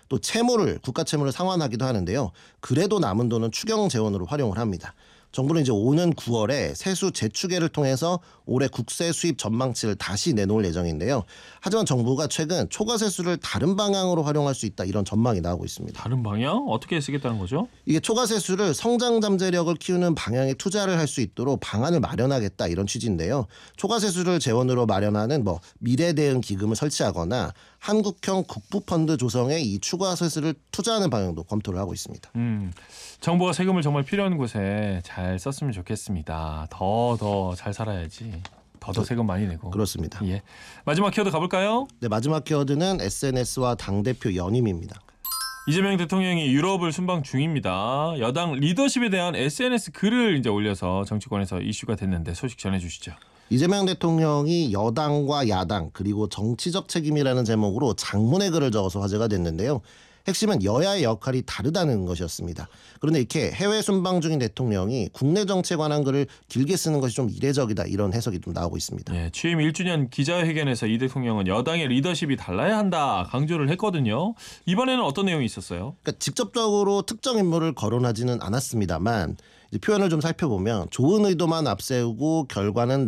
또 채무를 국가 채무를 상환하기도 하는데요. 그래도 남은 돈은 추경 재원으로 활용을 합니다. 정부는 이제 오는 9월에 세수 재추계를 통해서 올해 국세 수입 전망치를 다시 내놓을 예정인데요. 하지만 정부가 최근 초과세수를 다른 방향으로 활용할 수 있다 이런 전망이 나오고 있습니다. 다른 방향? 어떻게 쓰겠다는 거죠? 이게 초과세수를 성장 잠재력을 키우는 방향에 투자를 할 수 있도록 방안을 마련하겠다 이런 취지인데요. 초과세수를 재원으로 마련하는 미래 대응 기금을 설치하거나 한국형 국부펀드 조성에 이 초과세수를 투자하는 방향도 검토를 하고 있습니다. 정부가 세금을 정말 필요한 곳에 잘 썼으면 좋겠습니다. 더 잘 살아야지. 더 세금 많이 내고. 그렇습니다. 예. 마지막 키워드 가볼까요? 네, 마지막 키워드는 SNS와 당대표 연임입니다. 이재명 대통령이 유럽을 순방 중입니다. 여당 리더십에 대한 SNS 글을 이제 올려서 정치권에서 이슈가 됐는데 소식 전해주시죠. 이재명 대통령이 여당과 야당 그리고 정치적 책임이라는 제목으로 장문의 글을 적어서 화제가 됐는데요. 핵심은 여야의 역할이 다르다는 것이었습니다. 그런데 이렇게 해외 순방 중인 대통령이 국내 정치에 관한 글을 길게 쓰는 것이 좀 이례적이다 이런 해석이 좀 나오고 있습니다. 예, 취임 1주년 기자회견에서 이 대통령은 여당의 리더십이 달라야 한다 강조를 했거든요. 이번에는 어떤 내용이 있었어요? 그러니까 직접적으로 특정 인물을 거론하지는 않았습니다만 이제 표현을 좀 살펴보면 좋은 의도만 앞세우고 결과는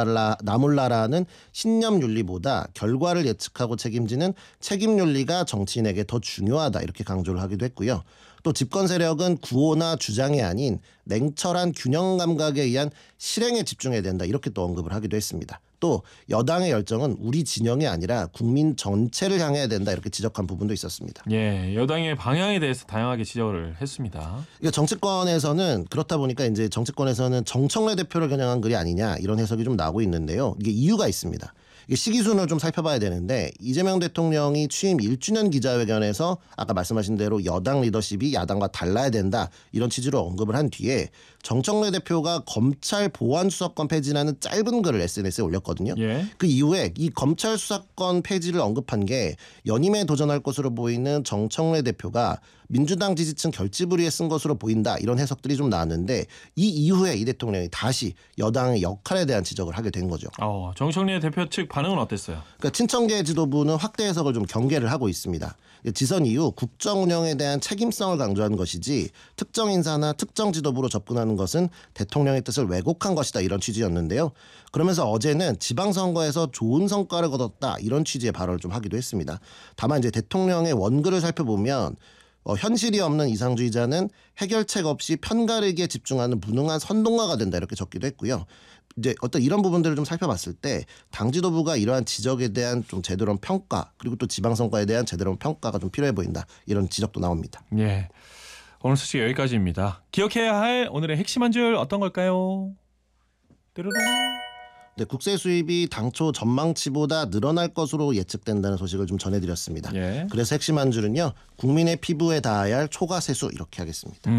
나몰라라는 신념 윤리보다 결과를 예측하고 책임지는 책임 윤리가 정치인에게 더 중요하다 이렇게 강조를 하기도 했고요. 또 집권 세력은 구호나 주장이 아닌 냉철한 균형 감각에 의한 실행에 집중해야 된다 이렇게 또 언급을 하기도 했습니다. 또 여당의 열정은 우리 진영이 아니라 국민 전체를 향해야 된다 이렇게 지적한 부분도 있었습니다. 예, 여당의 방향에 대해서 다양하게 지적을 했습니다. 그러니까 정치권에서는 그렇다 보니까 이제 정치권에서는 정청래 대표를 겨냥한 글이 아니냐 이런 해석이 좀 나오고 있는데요. 이게 이유가 있습니다. 이게 시기순을 좀 살펴봐야 되는데 이재명 대통령이 취임 1주년 기자회견에서 아까 말씀하신 대로 여당 리더십이 야당과 달라야 된다 이런 취지로 언급을 한 뒤에 정청래 대표가 검찰 보안수사권 폐지라는 짧은 글을 SNS에 올렸거든요. 예. 그 이후에 이 검찰 수사권 폐지를 언급한 게 연임에 도전할 것으로 보이는 정청래 대표가 민주당 지지층 결집을 위해 쓴 것으로 보인다 이런 해석들이 좀 나왔는데 이 이후에 이 대통령이 다시 여당의 역할에 대한 지적을 하게 된 거죠. 정청래 대표 측 반응은 어땠어요? 그러니까 친청계 지도부는 확대 해석을 좀 경계를 하고 있습니다. 지선 이후 국정 운영에 대한 책임성을 강조한 것이지 특정 인사나 특정 지도부로 접근하는 것은 대통령의 뜻을 왜곡한 것이다 이런 취지였는데요. 그러면서 어제는 지방선거에서 좋은 성과를 거뒀다 이런 취지의 발언을 좀 하기도 했습니다. 다만 이제 대통령의 원글을 살펴보면 현실이 없는 이상주의자는 해결책 없이 편가르기에 집중하는 무능한 선동가가 된다 이렇게 적기도 했고요. 이제 어떤 이런 부분들을 좀 살펴봤을 때 당 지도부가 이러한 지적에 대한 좀 제대로 한 평가 그리고 또 지방선거에 대한 제대로 한 평가가 좀 필요해 보인다 이런 지적도 나옵니다. 예, 오늘 소식 여기까지입니다. 기억해야 할 오늘의 핵심 한 줄 어떤 걸까요? 띠르릉. 네, 국세 수입이 당초 전망치보다 늘어날 것으로 예측된다는 소식을 좀 전해드렸습니다. 예. 그래서 핵심 한 줄은요. 국민의 피부에 닿아야 할 초과세수 이렇게 하겠습니다.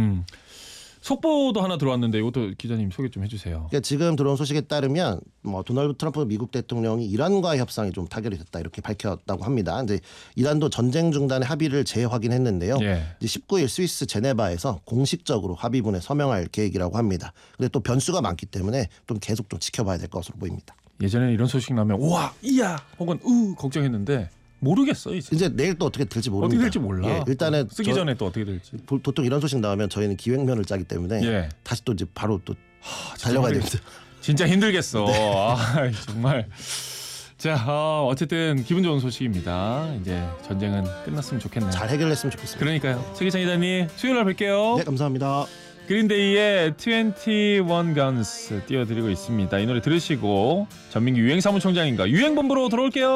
속보도 하나 들어왔는데 이것도 기자님 소개 좀 해주세요. 그러니까 지금 들어온 소식에 따르면 도널드 트럼프 미국 대통령이 이란과의 협상이 좀 타결이 됐다 이렇게 밝혔다고 합니다. 근데 이란도 전쟁 중단의 합의를 재확인했는데요. 예. 이제 19일 스위스 제네바에서 공식적으로 합의문에 서명할 계획이라고 합니다. 근데 또 변수가 많기 때문에 좀 계속 좀 지켜봐야 될 것으로 보입니다. 예전에 이런 소식 나면 우와 이야 혹은 걱정했는데 모르겠어 이제 내일 또 어떻게 될지 모릅니다. 어떻게 될지 몰라. 예, 일단은 쓰기 전에 또 어떻게 될지. 보통 이런 소식 나오면 저희는 기획면을 짜기 때문에 예. 다시 또 이제 바로 또 달려가야 됩니다. 진짜 힘들겠어. 네. 정말. 자, 어쨌든 기분 좋은 소식입니다. 이제 전쟁은 끝났으면 좋겠네요. 잘 해결했으면 좋겠습니다. 그러니까요. 최기찬 기자님 수요일 날 뵐게요. 네, 감사합니다. 그린데이의 21 Guns 띄워드리고 있습니다. 이 노래 들으시고 전민기 유행사무총장인가 유행본부로 돌아올게요.